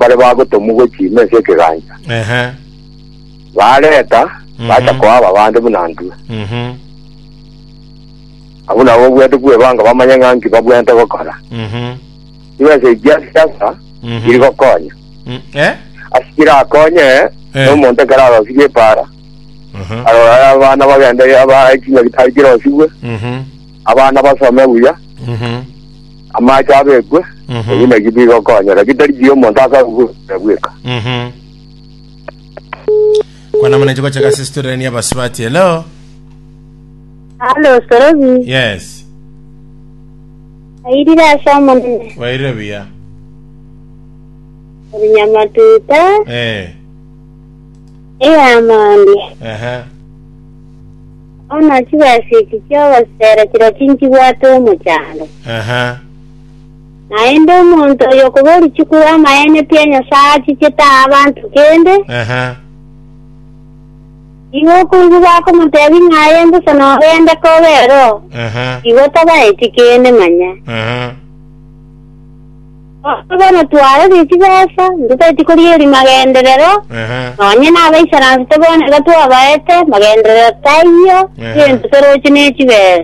kare bagotomugo chime se kiganja bareta bacha kwa babande bunandu abuna wo gwetu gwe banga bamanya ngi babwenta gokora iwe se jasa iri gokonya asikira akonye no monte kararo sigue para abana bagende abakinya gitagiro siwe abana basome buya amacha abegwe ibine gibigo konya gitari giyo montaka gweka kwa namna chiko cha kasistoreni ya Baswati. Hello. Hello, Sorobi. Yes. Aidira shamone. Wairabia. Nyamatuta. Amandi. Ona chibasi kichoba sera kira kinki wato muchando. Naende umuntu yokubori chikura maene penya saati chita abantu kende. Iwo kuibuga ko mutebi ngayende sono ende ko bero. Iwo taba etikende manya. Bana tuare dikibasa nduta tikorieri magenderero. Onye na baisara ntobone gatu abaete magenderero tayo. Yento toro chine chibes.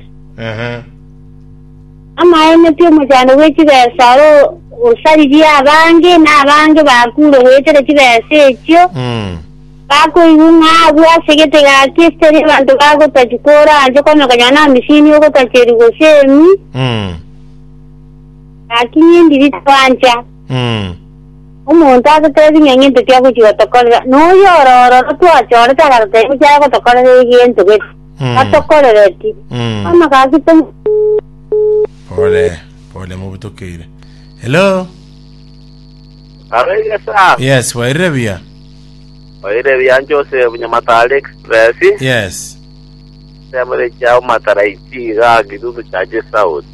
Amaene pyo mujano wechibesa ro usari dia abange na abange bakuro wetere chibese ekyo. Bako yunga bwa segete ga kisteri bantu bago tajikora anje kono kanyana mishini yoko tajeri gosemi akinyi ndiri twanja umuntu akatebi nyenye ndikya kuchotokora no yororo twachora tagate kuchara kotokora yento ke atokora reti ama kakito pole mubutokire. Hello. Yes, Wairabia. Wairabia Joseph Nyamatale Express. Yes. Semere chao mataraiti ga gidudu chaje South.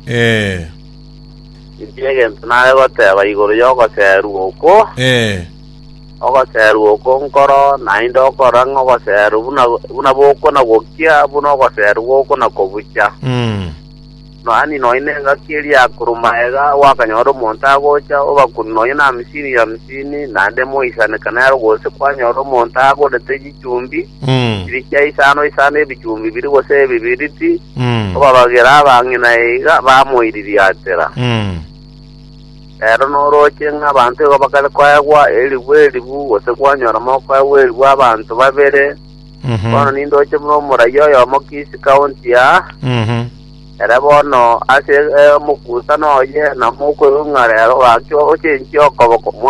Injege ntana gote abaigoro yoko seru oko. Oko seru oko nkoro na indo kora ngo seru una boko na gokia buno go seru oko na kobucha. No ani no inenga kiri akurumaega wakanyoro montago cha oba kuno ina msini ya msini na demo isane kanaro gose kwa nyoro montago de teji chumbi kiricha isano bichumbi biri gose bibiriti oba bagera bangina ega bamoiriri atera ero no roche nga bantu bakale kwa elibu gose kwa nyoro moko elibu abantu babere kono nindo che mno murayo yo mokisi county ya Erabono ase mukusa no ye na muko ngare ro akyo oche nchyo ko